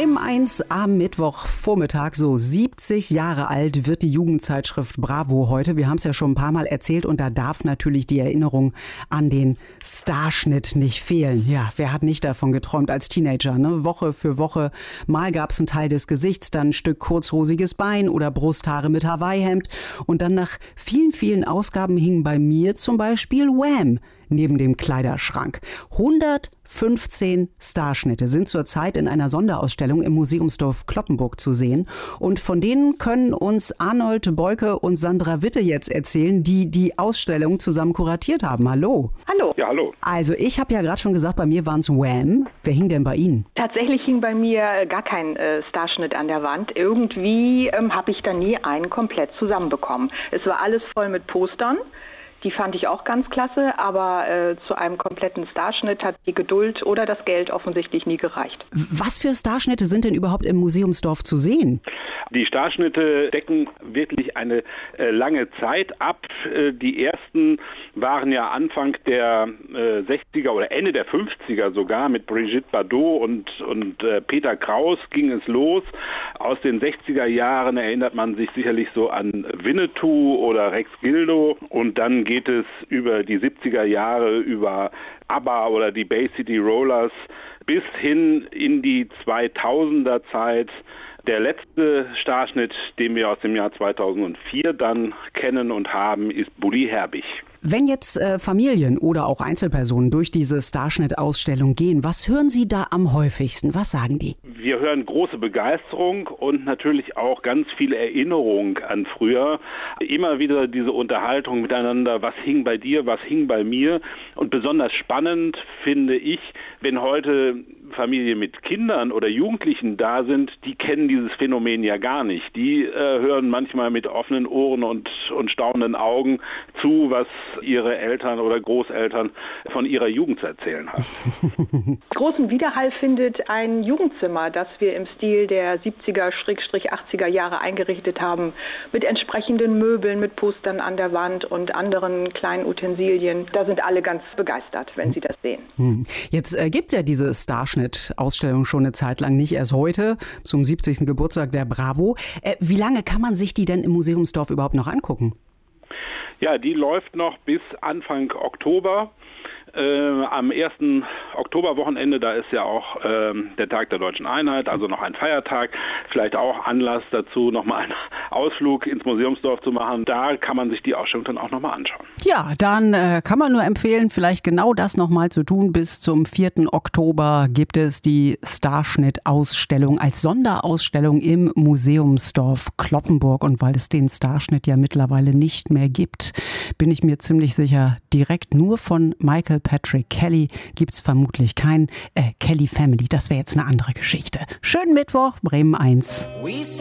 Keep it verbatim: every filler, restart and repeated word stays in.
Bremen eins am Mittwochvormittag, so siebzig Jahre alt wird die Jugendzeitschrift Bravo heute. Wir haben es ja schon ein paar Mal erzählt und da darf natürlich die Erinnerung an den Starschnitt nicht fehlen. Ja, wer hat nicht davon geträumt als Teenager, ne? Woche für Woche, mal gab es einen Teil des Gesichts, dann ein Stück kurzhosiges Bein oder Brusthaare mit Hawaii-Hemd und dann nach vielen, vielen Ausgaben hing bei mir zum Beispiel Wham! Neben dem Kleiderschrank. hundertfünfzehn Starschnitte sind zurzeit in einer Sonderausstellung im Museumsdorf Cloppenburg zu sehen. Und von denen können uns Arnold Beuke und Sandra Witte jetzt erzählen, die die Ausstellung zusammen kuratiert haben. Hallo. Hallo. Ja, hallo. Also ich habe ja gerade schon gesagt, bei mir waren es Wham! Wer hing denn bei Ihnen? Tatsächlich hing bei mir gar kein äh, Starschnitt an der Wand. Irgendwie ähm, habe ich da nie einen komplett zusammenbekommen. Es war alles voll mit Postern. Die fand ich auch ganz klasse, aber äh, zu einem kompletten Starschnitt hat die Geduld oder das Geld offensichtlich nie gereicht. Was für Starschnitte sind denn überhaupt im Museumsdorf zu sehen? Die Starschnitte decken wirklich eine äh, lange Zeit ab. Äh, die ersten waren ja Anfang der äh, sechziger oder Ende der fünfziger sogar. Mit Brigitte Bardot und, und äh, Peter Kraus ging es los. Aus den sechziger Jahren erinnert man sich sicherlich so an Winnetou oder Rex Gildo. Und dann geht es über die siebziger Jahre, über ABBA oder die Bay City Rollers bis hin in die zweitausender Zeit. Der letzte Starschnitt, den wir aus dem Jahr zweitausendvier dann kennen und haben, ist Bully Herbig. Wenn jetzt äh, Familien oder auch Einzelpersonen durch diese Starschnitt-Ausstellung gehen, was hören Sie da am häufigsten? Was sagen die? Wir hören große Begeisterung und natürlich auch ganz viel Erinnerung an früher. Immer wieder diese Unterhaltung miteinander, was hing bei dir, was hing bei mir. Und besonders spannend finde ich, wenn heute Familien mit Kindern oder Jugendlichen da sind, die kennen dieses Phänomen ja gar nicht. Die äh, hören manchmal mit offenen Ohren und, und staunenden Augen zu, was ihre Eltern oder Großeltern von ihrer Jugend zu erzählen haben. Großen Widerhall findet ein Jugendzimmer, das wir im Stil der siebziger achtziger Jahre eingerichtet haben, mit entsprechenden Möbeln, mit Postern an der Wand und anderen kleinen Utensilien. Da sind alle ganz begeistert, wenn sie das sehen. Jetzt äh, gibt es ja diese Starschnitt-Ausstellung schon eine Zeit lang, nicht erst heute, zum siebzigsten Geburtstag der Bravo. Äh, wie lange kann man sich die denn im Museumsdorf überhaupt noch angucken? Ja, die läuft noch bis Anfang Oktober. Äh, am ersten Oktoberwochenende, da ist ja auch äh, der Tag der Deutschen Einheit, also noch ein Feiertag, vielleicht auch Anlass dazu, nochmal einen Ausflug ins Museumsdorf zu machen. Da kann man sich die Ausstellung dann auch nochmal anschauen. Ja, dann äh, kann man nur empfehlen, vielleicht genau das nochmal zu tun. Bis zum vierten Oktober gibt es die Starschnitt-Ausstellung als Sonderausstellung im Museumsdorf Cloppenburg. Und weil es den Starschnitt ja mittlerweile nicht mehr gibt, bin ich mir ziemlich sicher, direkt nur von Michael Patrick Kelly gibt es vermutlich kein äh, Kelly Family. Das wäre jetzt eine andere Geschichte. Schönen Mittwoch, Bremen eins.